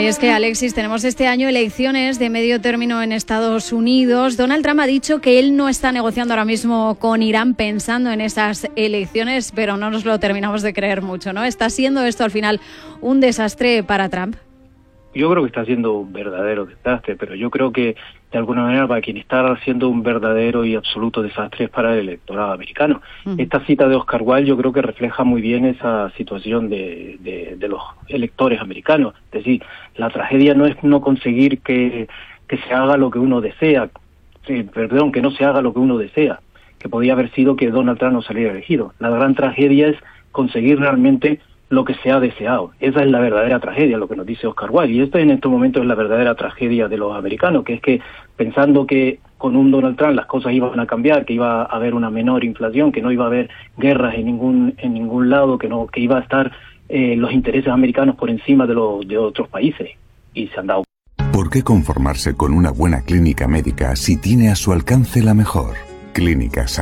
y es que, Alexis, tenemos este año elecciones de medio término en Estados Unidos. Donald Trump ha dicho que él no está negociando ahora mismo con Irán pensando en esas elecciones, pero no nos lo terminamos de creer mucho, ¿no? ¿Está siendo esto al final un desastre para Trump? Yo creo que está siendo un verdadero desastre, pero yo creo que de alguna manera para quien está haciendo un verdadero y absoluto desastre es para el electorado americano. Esta cita de Oscar Wilde yo creo que refleja muy bien esa situación de los electores americanos. Es decir, la tragedia no es no conseguir que se haga lo que uno desea, que no se haga lo que uno desea, que podía haber sido que Donald Trump no saliera elegido. La gran tragedia es conseguir realmente lo que se ha deseado. Esa es la verdadera tragedia, lo que nos dice Oscar Wilde. Y esto en estos momentos es la verdadera tragedia de los americanos, que es que pensando que con un Donald Trump las cosas iban a cambiar, que iba a haber una menor inflación, que no iba a haber guerras en ningún lado, que iba a estar los intereses americanos por encima de otros países. Y se han dado. ¿Por qué conformarse con una buena clínica médica si tiene a su alcance la mejor? Clínicas